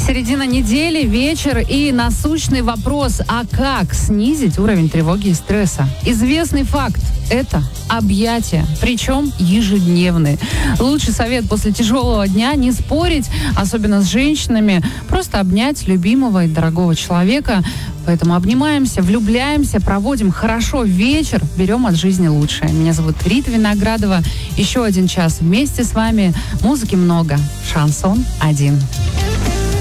Середина недели, вечер и насущный вопрос: а как снизить уровень тревоги и стресса? Известный факт – это объятия, причем ежедневные. Лучший совет после тяжелого дня – не спорить, особенно с женщинами, просто обнять любимого и дорогого человека. Поэтому обнимаемся, влюбляемся, проводим хорошо вечер, берем от жизни лучшее. Меня зовут Рита Виноградова. Еще один час вместе с вами. Музыки много. Шансон один.